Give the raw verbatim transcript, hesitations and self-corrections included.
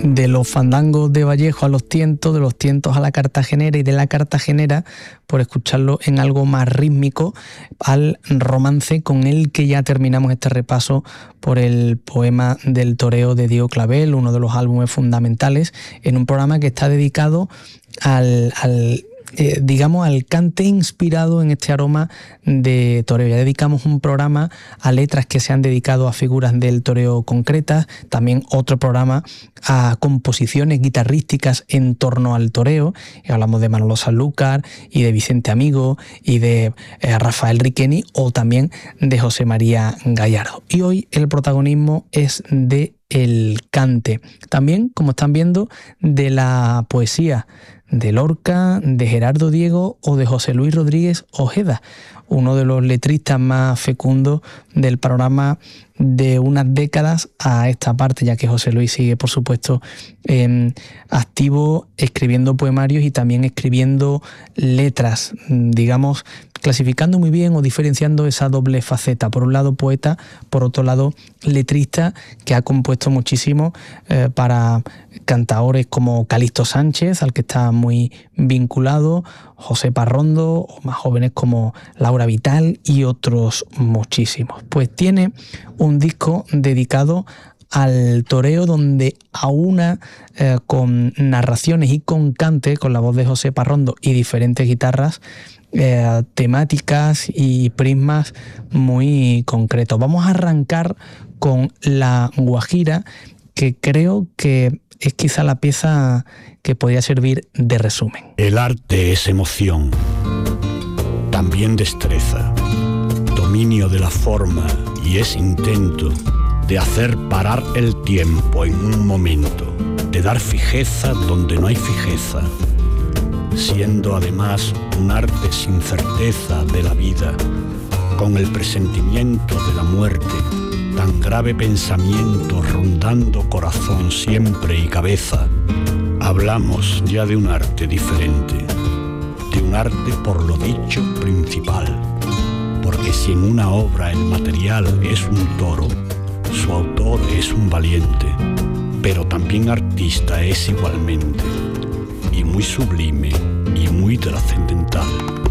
de los fandangos de Vallejo a los tientos, de los tientos a la cartagenera y de la cartagenera, por escucharlo en algo más rítmico, al romance con el que ya terminamos este repaso por el poema del toreo de Diego Clavel, uno de los álbumes fundamentales, en un programa que está dedicado al... al Eh, digamos, al cante inspirado en este aroma de toreo. Ya dedicamos un programa a letras que se han dedicado a figuras del toreo concretas, también otro programa a composiciones guitarrísticas en torno al toreo, y hablamos de Manolo Sanlúcar y de Vicente Amigo y de eh, Rafael Riqueni, o también de José María Gallardo. Y hoy el protagonismo es de el cante, también, como están viendo, de la poesía de Lorca, de Gerardo Diego o de José Luis Rodríguez Ojeda, uno de los letristas más fecundos del panorama de unas décadas a esta parte, ya que José Luis sigue, por supuesto, eh, activo, escribiendo poemarios y también escribiendo letras, digamos, clasificando muy bien o diferenciando esa doble faceta. Por un lado poeta, por otro lado letrista, que ha compuesto muchísimo eh, para cantaores como Calixto Sánchez, al que está muy vinculado, José Parrondo, o más jóvenes como Laura Vital y otros muchísimos. Pues tiene un disco dedicado al toreo, donde aúna eh, con narraciones y con cante, con la voz de José Parrondo y diferentes guitarras, eh, temáticas y prismas muy concretos. Vamos a arrancar con La Guajira, que creo que es quizá la pieza que podría servir de resumen. El arte es emoción, también destreza, dominio de la forma, y es intento de hacer parar el tiempo en un momento, de dar fijeza donde no hay fijeza, siendo además un arte sin certeza de la vida, con el presentimiento de la muerte, tan grave pensamiento rondando corazón siempre y cabeza. Hablamos ya de un arte diferente, de un arte por lo dicho principal, porque si en una obra el material es un toro, su autor es un valiente, pero también artista es igualmente, y muy sublime y muy trascendental.